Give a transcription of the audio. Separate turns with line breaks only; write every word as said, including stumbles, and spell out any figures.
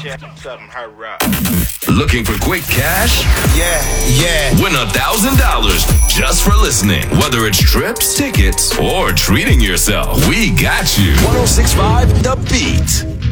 Looking for quick cash?
Yeah, yeah.
Win a thousand dollars just for listening. Whether it's trips, tickets, or treating yourself, we got you.
one oh six point five The Beat.